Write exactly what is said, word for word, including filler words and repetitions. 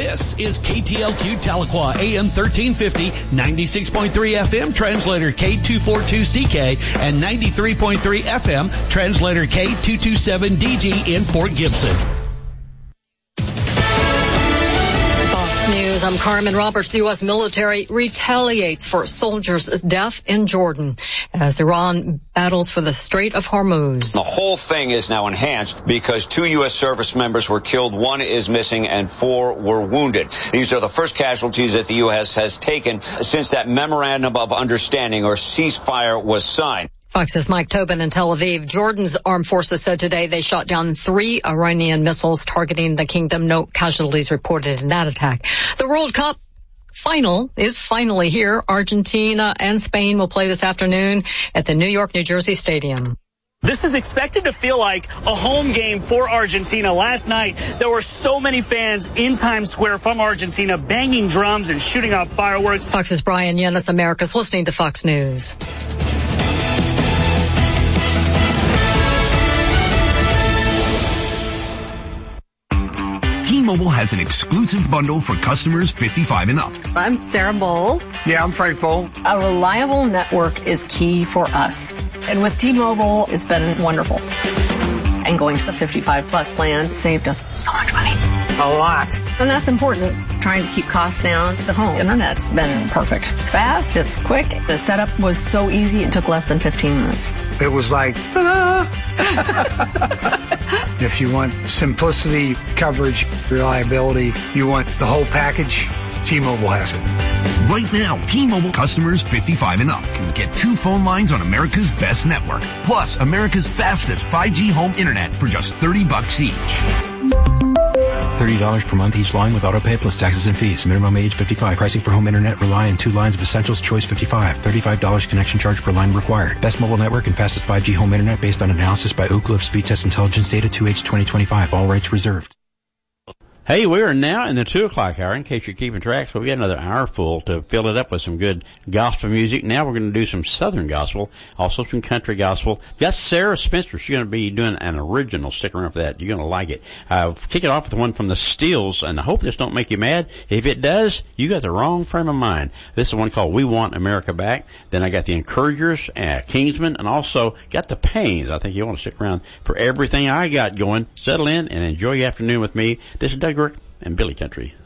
This is K T L Q Tahlequah, A M thirteen fifty, ninety-six point three F M, translator K two forty-two C K, and ninety-three point three F M, translator K two twenty-seven D G in Fort Gibson. News. I'm Carmen Roberts. The U S military retaliates for soldiers' death in Jordan as Iran battles for the Strait of Hormuz. The whole thing is now enhanced because two U S service members were killed, one is missing, and four were wounded. These are the first casualties that the U S has taken since that memorandum of understanding or ceasefire was signed. Fox's Mike Tobin in Tel Aviv. Jordan's armed forces said today they shot down three Iranian missiles targeting the kingdom. No casualties reported in that attack. The World Cup final is finally here. Argentina and Spain will play this afternoon at the New York, New Jersey Stadium. This is expected to feel like a home game for Argentina. Last night, there were so many fans in Times Square from Argentina banging drums and shooting off fireworks. Fox's Brian Yennis, America's listening to Fox News. T-Mobile has an exclusive bundle for customers fifty-five and up. I'm Sarah Bowl. Yeah, I'm Frank Bowl. A reliable network is key for us. And with T-Mobile, it's been wonderful. And going to the fifty-five plus plan saved us so much money. A lot. And that's important. Trying to keep costs down. The home internet's been perfect. It's fast, it's quick. The setup was so easy, it took less than fifteen minutes. It was like, ta-da! If you want simplicity, coverage, reliability, you want the whole package, T-Mobile has it. Right now, T-Mobile customers fifty-five and up can get two phone lines on America's best network, plus America's fastest five G home internet for just thirty bucks each. thirty dollars per month each line with autopay plus taxes and fees. Minimum age fifty-five. Pricing for home internet rely on two lines of Essentials Choice fifty-five. thirty-five dollars connection charge per line required. Best mobile network and fastest five G home internet based on analysis by Ookla of Speed Test Intelligence Data two H twenty twenty-five. All rights reserved. Hey, we are now in the two o'clock hour, in case you're keeping track, so we got another hour full to fill it up with some good gospel music. Now we're going to do some Southern gospel, also some country gospel. We got Sarah Spencer. She's going to be doing an original. Stick around for that. You're going to like it. Uh, kick it off with the one from the Steels, and I hope this don't make you mad. If it does, you got the wrong frame of mind. This is one called We Want America Back. Then I got the Encouragers, uh, Kingsmen, and also got the Pains. I think you want to stick around for everything I got going. Settle in and enjoy your afternoon with me. This is Doug Grick and Billy Country.